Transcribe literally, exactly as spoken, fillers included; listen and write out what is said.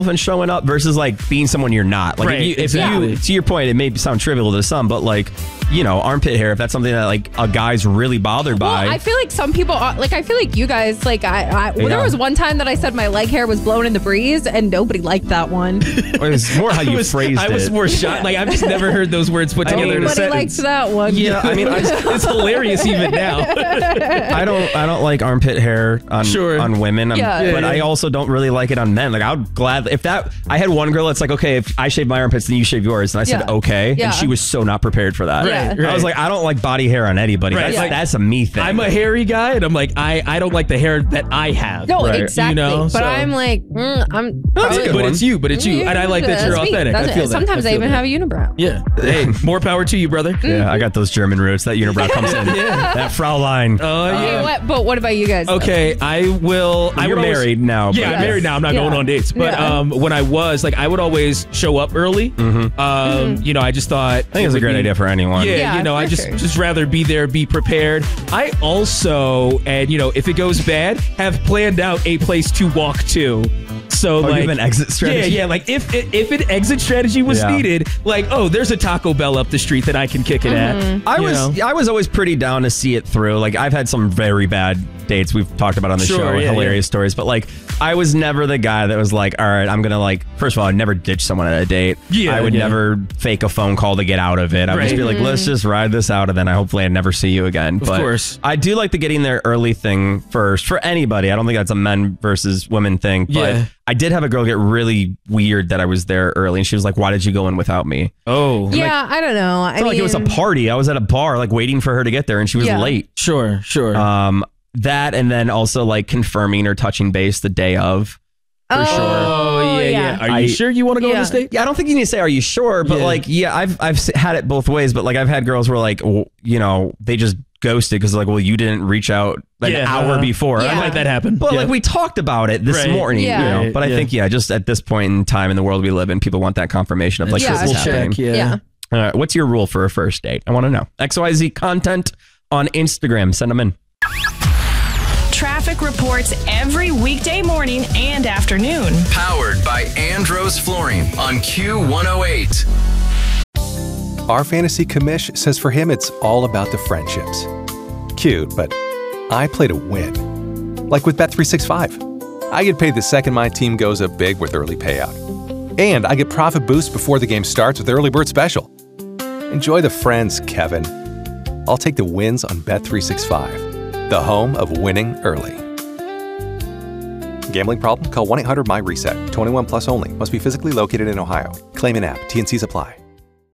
and showing up versus like being someone you're not. Like right, if, you, if exactly. you, to your point, it may sound trivial to some, but like, you know, armpit hair, if that's something that like a guy's really bothered by. Well, I feel like some people are, like, I feel like you guys, like, I, I well, Yeah. there was one time that I said my leg hair was blowing in the breeze and nobody liked that one. It was more how you I was, phrased I was it. more shocked. Like, I've just never heard those words put together in a Nobody liked sentence. that one. Yeah, I mean, I, It's hilarious even now. I don't, I don't like armpit hair on Sure. on women. I'm- Yeah. but Yeah, I yeah. also don't really like it on men. Like I would gladly, if that, I had one girl that's like, okay, if I shave my armpits, then you shave yours, and I said Yeah. okay, Yeah. and she was so not prepared for that. Right, I was right. like, I don't like body hair on anybody. Right, That's, like- that's a me thing. I'm a hairy guy, and I'm like, I, I don't like the hair that I have. No, Right. exactly. You know, but so- I'm like, mm, I'm. That's a probably- good But one. it's you, but it's you. And I like that you're That's me. authentic. That's I feel it. that. Sometimes I, feel even that. have a unibrow. Yeah. Hey, more power to you, brother. Yeah, I got those German roots. That unibrow comes in. That Fraulein. Oh, Okay, yeah. what, but what about you guys? though? Okay, I will. I You're would always- married now. Yeah, but- I'm married now. I'm not Yeah. going on dates. But Yeah. um, when I was, like, I would always show up early. Mm-hmm. Um, You know, I just thought. I think it's a great idea for anyone. Yeah, Yeah, you know, I for just sure. just rather be there, be prepared. I also, and you know, if it goes bad, have planned out a place to walk to. So Oh, you like have an exit strategy? Yeah, yeah. Like if if an exit strategy was Yeah. needed, like oh, there's a Taco Bell up the street that I can kick it at. I you was know? I was always pretty down to see it through. Like I've had some very bad dates we've talked about on the Sure, show, yeah, hilarious stories. But like I was never the guy that was like, all right, I'm gonna like. First of all, I'd never ditch someone at a date. Yeah, I would yeah. never fake a phone call to get out of it. I would just Right. be like, let's just ride this out, and then I hopefully I never see you again. Of but course. I do like the getting there early thing first for anybody. I don't think that's a men versus women thing. But Yeah. I did have a girl get really weird that I was there early, and she was like, "Why did you go in without me?" Oh, Yeah, I don't know. I It's not like it was a mean, party. I was at a bar, like waiting for her to get there, and she was Yeah. late. sure, sure. Um, that and then also like confirming or touching base the day of. For oh, sure. oh yeah, yeah. Are I- you sure you want to go on Yeah. this date? Yeah, I don't think you need to say, "Are you sure?" But Yeah. like, yeah, I've I've s- had it both ways. But like, I've had girls where like, w- you know, they just ghosted because like, well, you didn't reach out an Yeah, hour uh-huh. before. Yeah. I'm I've like, had that happen. but Yeah. like, we talked about it this Right. morning. Yeah. You know, Right, but I yeah. think yeah, just at this point in time in the world we live in, people want that confirmation of like Yeah, this is sure. happening. Yeah. Yeah. All right, what's your rule for a first date? I want to know. X Y Z content on Instagram. Send them in. Traffic reports every weekday morning and afternoon. Powered by Andros Flooring on Q one oh eight. Our fantasy commish says for him it's all about the friendships. Cute, but I play to win. Like with Bet three sixty-five. I get paid the second my team goes up big with early payout. And I get profit boost before the game starts with Early Bird Special. Enjoy the friends, Kevin. I'll take the wins on Bet three sixty-five, the home of winning early. Gambling problem? Call one eight hundred M Y RESET. twenty-one plus only. Must be physically located in Ohio. Claim in app. T N Cs apply.